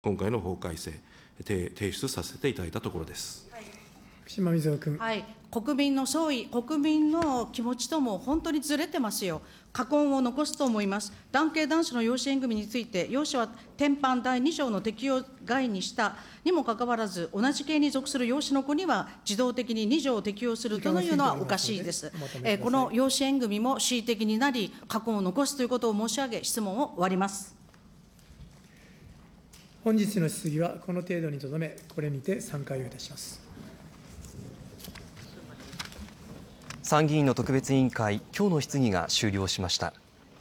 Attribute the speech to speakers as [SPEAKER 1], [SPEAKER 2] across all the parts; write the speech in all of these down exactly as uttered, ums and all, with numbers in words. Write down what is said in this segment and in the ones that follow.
[SPEAKER 1] 今回の法改正、提出させていただいたところです。
[SPEAKER 2] はい、福島みずほ君。
[SPEAKER 3] はい、国民の総意、国民の気持ちとも本当にずれてますよ。禍根を残すと思います。男系男子の養子縁組について、養子は典範だいに条の適用外にしたにもかかわらず、同じ系に属する養子の子には自動的にに条を適用するというのはおかしいです。えー、この養子縁組も恣意的になり、禍根を残すということを申し上げ、質問を終わります。
[SPEAKER 2] 本日の質疑はこの程度にとどめ、これにて散会をいたします。
[SPEAKER 4] 参議院の特別委員会、今日の質疑が終了しました。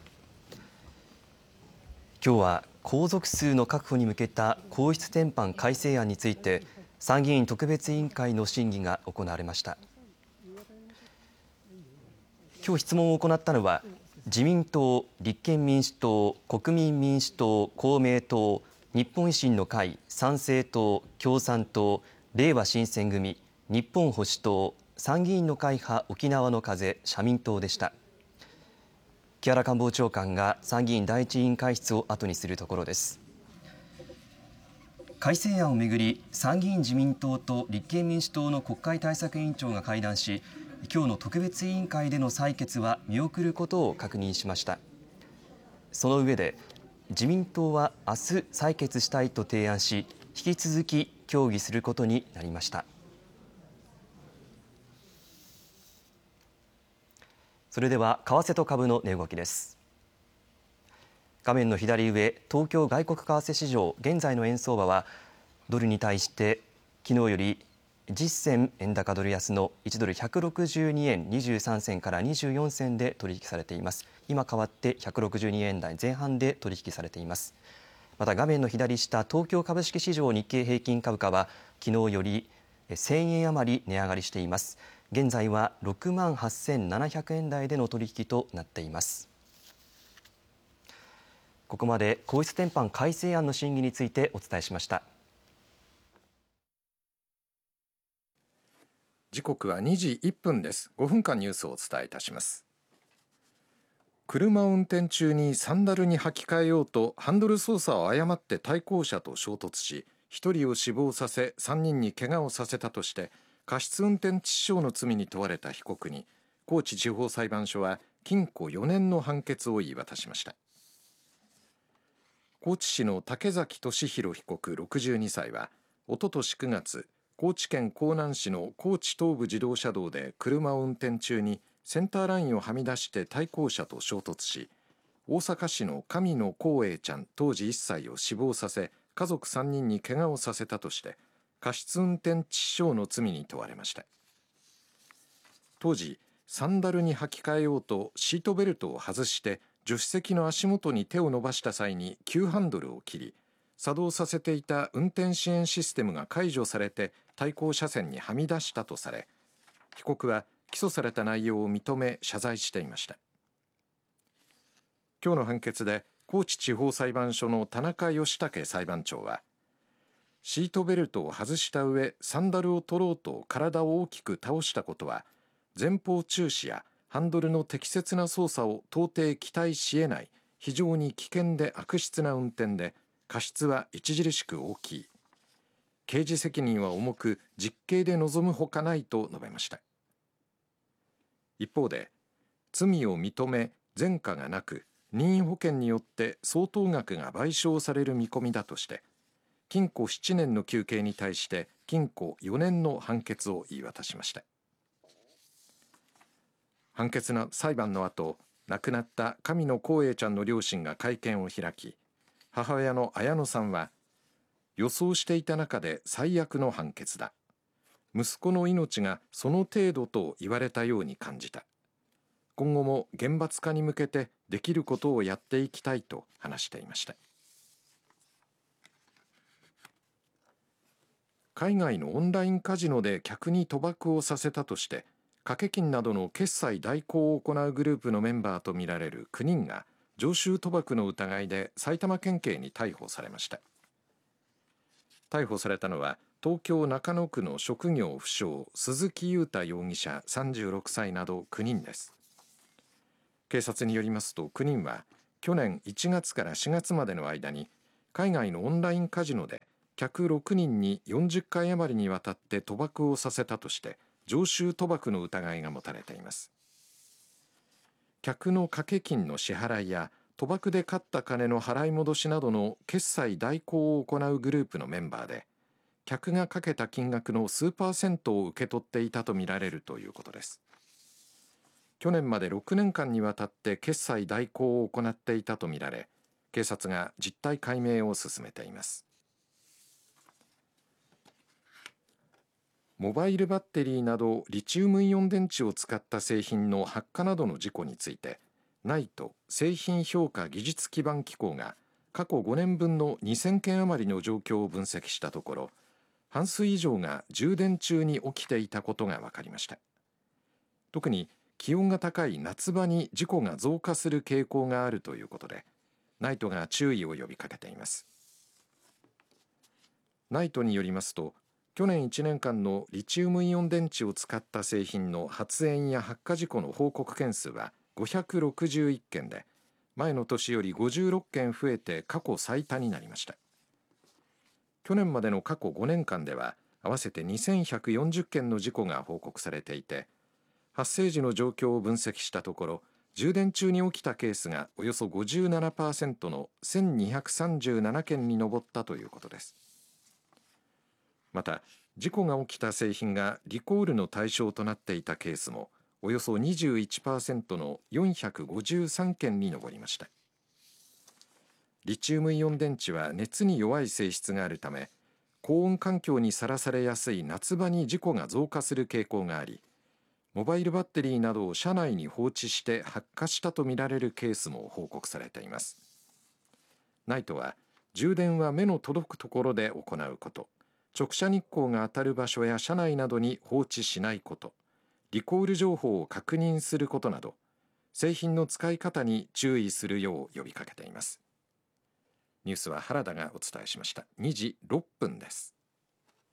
[SPEAKER 4] 今日は皇族数の確保に向けた皇室典範改正案について、参議院特別委員会の審議が行われました。今日質問を行ったのは、自民党、立憲民主党、国民民主党、公明党、日本維新の会、参政党、共産党、れいわ新選組、日本保守党、参議院の会派沖縄の風、社民党でした。木原官房長官が参議院第一委員会室を後にするところです。改正案をめぐり、参議院自民党と立憲民主党の国会対策委員長が会談し、今日の特別委員会での採決は見送ることを確認しました。その上で、自民党は明日採決したいと提案し、引き続き協議することになりました。それでは為替と株の値動きです。画面の左上、東京外国為替市場、現在の円相場はドルに対して昨日よりじっ銭円高ドル安のいちドルひゃくろくじゅうにえんにじゅうさん銭からにじゅうよん銭で取引されています。今変わってひゃくろくじゅうにえん台前半で取引されています。また画面の左下、東京株式市場日経平均株価は昨日よりせんえん余り値上がりしています。現在はろくまんはっせんななひゃくえん台での取引となっています。ここまで皇室典範改正案の審議についてお伝えしました。
[SPEAKER 5] 時刻はにじいっぷんです。ごふんかんニュースをお伝えいたします。車を運転中にサンダルに履き替えようとハンドル操作を誤って対向車と衝突し、ひとりを死亡させさんにんに怪我をさせたとして過失運転致死傷の罪に問われた被告に高知地方裁判所は禁錮よねんの判決を言い渡しました。高知市の竹崎俊弘被告ろくじゅうにさいはおととしくがつ、高知県香南市の高知東部自動車道で車を運転中にセンターラインをはみ出して対向車と衝突し、大阪市の神野光栄ちゃん当時いっさいを死亡させ、家族さんにんに怪我をさせたとして過失運転致死傷の罪に問われました。当時サンダルに履き替えようとシートベルトを外して助手席の足元に手を伸ばした際に急ハンドルを切り、作動させていた運転支援システムが解除されて対向車線にはみ出したとされ、被告は起訴された内容を認め謝罪していました。今日の判決で高知地方裁判所の田中義武裁判長は、シートベルトを外した上サンダルを取ろうと体を大きく倒したことは前方注視やハンドルの適切な操作を到底期待し得ない非常に危険で悪質な運転で、過失は著しく大きい、刑事責任は重く実刑で臨むほかないと述べました。一方で罪を認め前科がなく任意保険によって相当額が賠償される見込みだとして禁錮ななねんの求刑に対して禁錮よねんの判決を言い渡しました。判決の裁判の後、亡くなった神野光栄ちゃんの両親が会見を開き、母親の綾乃さんは、予想していた中で最悪の判決だ、息子の命がその程度と言われたように感じた、今後も厳罰化に向けてできることをやっていきたいと話していました。海外のオンラインカジノで客に賭博をさせたとして掛け金などの決済代行を行うグループのメンバーとみられるきゅうにんが常習賭博の疑いで埼玉県警に逮捕されました。逮捕されたのは東京中野区の職業不詳鈴木裕太容疑者さんじゅうろくさいなどきゅうにんです。警察によりますときゅうにんは去年いちがつからしがつまでの間に海外のオンラインカジノで客ろくにんによんじゅっかい余りにわたって賭博をさせたとして常習賭博の疑いが持たれています。客の掛け金の支払いや賭博で勝った金の払い戻しなどの決済代行を行うグループのメンバーで、客がかけた金額の数パーセントを受け取っていたとみられるということです。去年までろくねんかんにわたって決済代行を行っていたとみられ、警察が実態解明を進めています。モバイルバッテリーなどリチウムイオン電池を使った製品の発火などの事故について、ナイト 製品評価技術基盤機構が過去ごねんぶんのにせんけん余りの状況を分析したところ、半数以上が充電中に起きていたことが分かりました。特に気温が高い夏場に事故が増加する傾向があるということで、ナイトが注意を呼びかけています。ナイトによりますと、去年いちねんかんのリチウムイオン電池を使った製品の発煙や発火事故の報告件数はごひゃくろくじゅういっけんで、前の年よりごじゅうろっけん増えて過去最多になりました。去年までの過去ごねんかんでは合わせてにせんひゃくよんじゅっけんの事故が報告されていて、発生時の状況を分析したところ、充電中に起きたケースがおよそ ごじゅうななパーセント のせんにひゃくさんじゅうななけんに上ったということです。また、事故が起きた製品がリコールの対象となっていたケースもおよそ にじゅういちパーセント のよんひゃくごじゅうさんけんに上りました。リチウムイオン電池は熱に弱い性質があるため、高温環境にさらされやすい夏場に事故が増加する傾向があり、モバイルバッテリーなどを車内に放置して発火したとみられるケースも報告されています。ナイトは、充電は目の届くところで行うこと、直射日光が当たる場所や車内などに放置しないこと、リコール情報を確認することなど、製品の使い方に注意するよう呼びかけています。ニュースは原田がお伝えしました。にじろっぷんです。